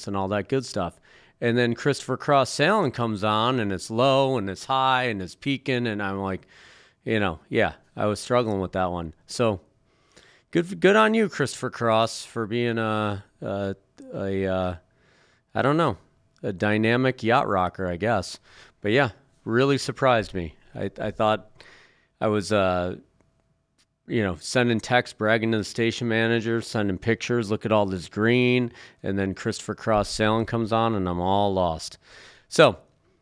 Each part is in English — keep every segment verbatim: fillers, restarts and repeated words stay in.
and all that good stuff. And then Christopher Cross Sailing comes on, and it's low, and it's high, and it's peaking, and I'm like, you know, yeah, I was struggling with that one. So good good on you, Christopher Cross, for being a, a, a uh, I don't know, a dynamic yacht rocker, I guess. But yeah, really surprised me. I, I thought I was... Uh, you know, sending texts, bragging to the station manager, sending pictures, look at all this green, and then Christopher Cross Sailing comes on, and I'm all lost. So,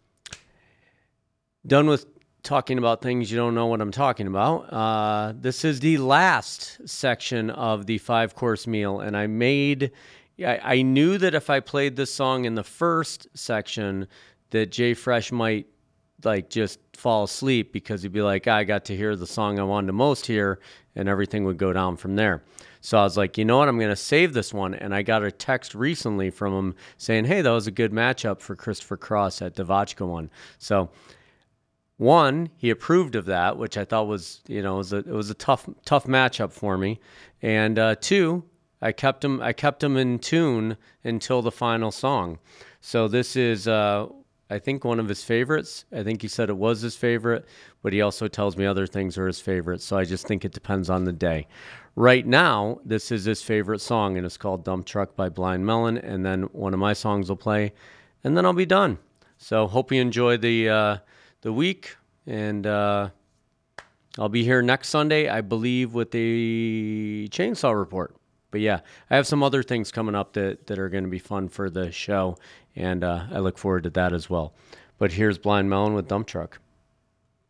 done with talking about things you don't know what I'm talking about. Uh, this is the last section of the five-course meal, and I made, I, I knew that if I played this song in the first section, that Jay Fresh might like just fall asleep because he'd be like, I got to hear the song I wanted to most hear, and everything would go down from there. So I was like, you know what, I'm going to save this one. And I got a text recently from him saying, hey, that was a good matchup for Christopher Cross at Devotchka one. So one, he approved of that, which I thought was, you know, it was a, it was a tough, tough matchup for me. And uh, two, I kept him, I kept him in tune until the final song. So this is, uh, I think one of his favorites. I think he said it was his favorite, but he also tells me other things are his favorites. So I just think it depends on the day. Right now, this is his favorite song, and it's called Dump Truck by Blind Melon. And then one of my songs will play, and then I'll be done. So hope you enjoy the uh, the week, and uh, I'll be here next Sunday, I believe, with the Chainsaw Report. But yeah, I have some other things coming up that, that are going to be fun for the show, and uh, I look forward to that as well. But here's Blind Melon with Dump Truck.